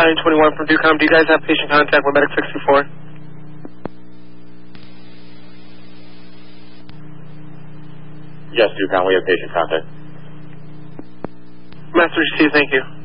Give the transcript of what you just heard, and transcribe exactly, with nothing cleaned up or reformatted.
Battalion twenty-one from Ducom. Do you guys have patient contact with Medic sixty-four? Yes, Ducom, we have patient contact. Master C, thank you.